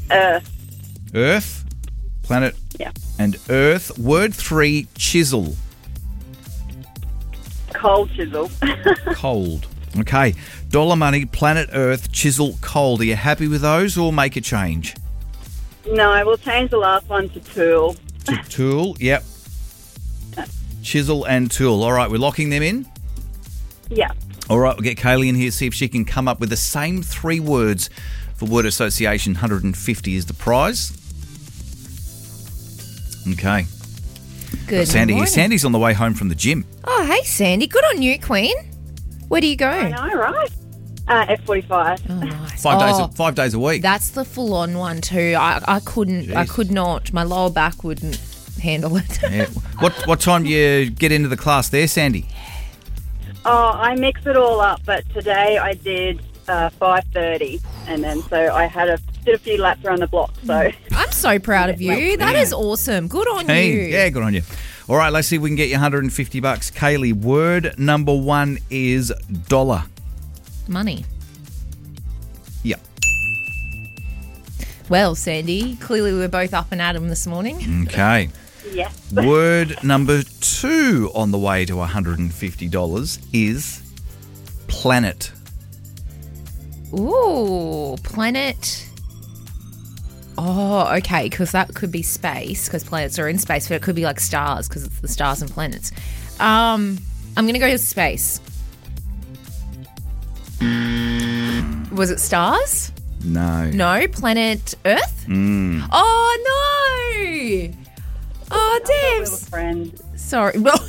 Earth. Earth, planet, Yeah. and Earth. Word 3, chisel. Cold chisel. Cold. Okay. Dollar money, planet Earth, chisel, cold. Are you happy with those or make a change? No, we'll change the last one to tool. To tool, yep. Chisel and tool. All right, we're locking them in. Yeah. All right, we'll get Kaylee in here, see if she can come up with the same 3 words for word association. 150 is the prize. Okay. Good Sandy here. morning. Sandy's on the way home from the gym. Oh, hey, Sandy. Good on you, Queen. Where do you go? I know, right? F45. Oh, nice. 5 days a week. That's the full-on one too. I couldn't. I Jeez. could not. My lower back wouldn't handle it. Yeah. What time do you get into the class there, Sandy? Oh, I mix it all up, but today I did 5:30, and then so I did a few laps around the block. So I'm so proud of you. That is awesome. Good on Hey, you. yeah, good on you. All right, let's see if we can get you $150. Kaylee, word number 1 is dollar. Money. Yep. Well, Sandy, clearly we're both up and at 'em this morning. Okay. yes. Word number 2 on the way to $150 is planet. Ooh, planet. Oh, okay, because that could be space, because planets are in space, but it could be like stars, because it's the stars and planets. I'm going to go with space. Was it stars? No. No, planet Earth? Mm. Oh, no! Oh, damn. Little friend. Sorry. Well,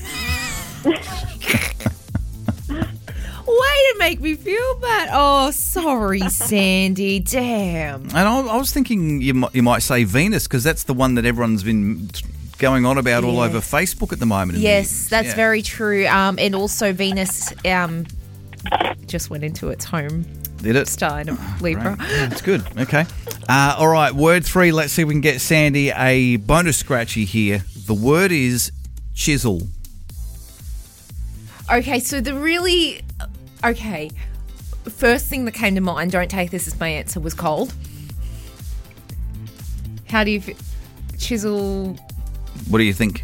way to make me feel bad. Oh, sorry, Sandy. Damn. And I was thinking you might say Venus, because that's the one that everyone's been going on about all Yeah. over Facebook at the moment. Yes, that's Yeah. very true. And also Venus just went into its home Did it? sign of Libra. Right. Yeah, that's good. Okay. All right, word 3. Let's see if we can get Sandy a bonus scratchy here. The word is chisel. Okay, so first thing that came to mind, don't take this as my answer, was cold. How do you chisel? What do you think?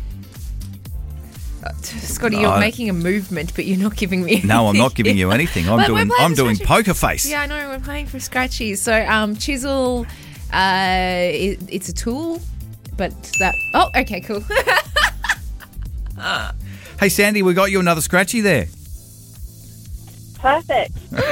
Scotty, you're making a movement, but you're not giving me No, I'm anything. not giving you anything. We're playing I'm for doing scratchy. poker face. Yeah, I know, we're playing for scratchies. So chisel, it's a tool, but that... Oh, okay, cool. Hey, Sandy, we got you another scratchy there. Perfect.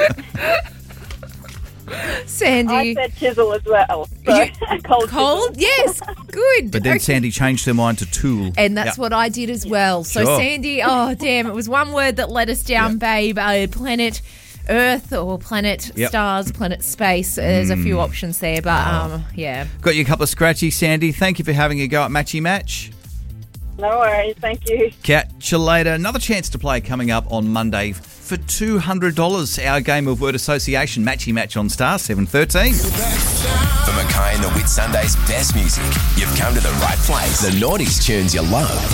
Sandy. I said chisel as well. So cold. Cold? Yes, good. But then Okay. Sandy changed her mind to tool. And that's Yep. what I did as well. So Sure. Sandy, oh damn, it was one word that let us down, babe. Planet Earth or planet Yep. stars, planet space. There's a few options there, but yeah. Got you a couple of scratchies, Sandy. Thank you for having a go at Matchy Match. No worries. Thank you. Catch you later. Another chance to play coming up on Monday for $200. Our game of word association, Matchy Match on Star 713. For Mackay and the Whit Sunday's best music, you've come to the right place. The Naughties tunes you love.